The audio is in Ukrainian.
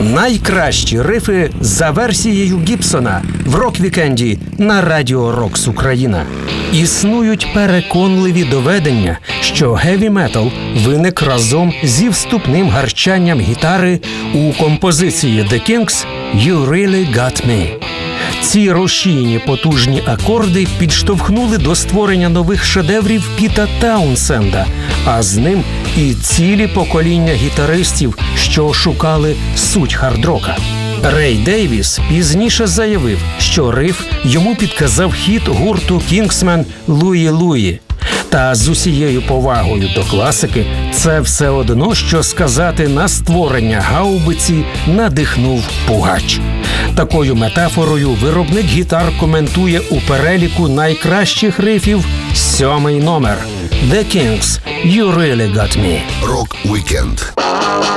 Найкращі рифи за версією Гібсона в рок-вікенді на Радіо Рокс Україна. Існують переконливі доведення, що геві-метал виник разом зі вступним гарчанням гітари у композиції The Kinks «You Really Got Me». Ці рушійні потужні акорди підштовхнули до створення нових шедеврів Піта Таунсенда, а з ним і цілі покоління гітаристів, що шукали суть хард-рока. Рей Дейвіс пізніше заявив, що риф йому підказав хіт гурту «Кінгсмен» «Луї Луї». Та з усією повагою до класики, це все одно, що сказати, на створення гаубиці надихнув пугач. Такою метафорою виробник гітар коментує у переліку найкращих рифів 7-й номер «The Kinks – You Really Got Me». Рок-вікенд.